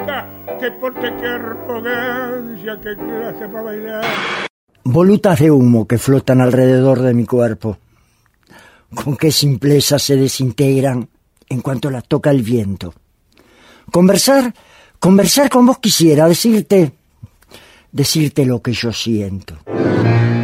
chica, qué porte, qué arrogancia, qué clase para bailar. Volutas de humo que flotan alrededor de mi cuerpo. Con qué simpleza se desintegran en cuanto las toca el viento. Conversar con vos quisiera, decirte lo que yo siento.